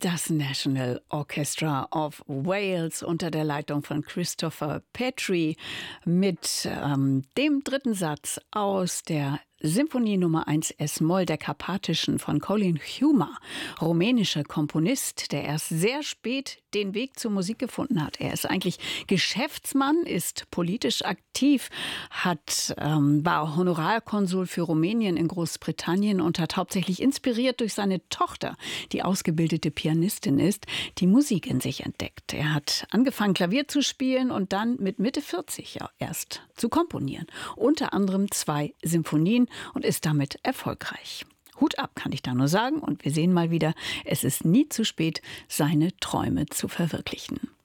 Das National Orchestra of Wales unter der Leitung von Christopher Petrie mit dem dritten Satz aus der Symphonie Nummer 1 S-Moll der Karpatischen von Colin Humer, rumänischer Komponist, der erst sehr spät den Weg zur Musik gefunden hat. Er ist eigentlich Geschäftsmann, ist politisch aktiv, war Honorarkonsul für Rumänien in Großbritannien und hat hauptsächlich inspiriert durch seine Tochter, die ausgebildete Pianistin ist, die Musik in sich entdeckt. Er hat angefangen, Klavier zu spielen und dann mit Mitte 40 erst zu komponieren. Unter anderem 2 Symphonien und ist damit erfolgreich. Hut ab, kann ich da nur sagen. Und wir sehen mal wieder, es ist nie zu spät, seine Träume zu verwirklichen.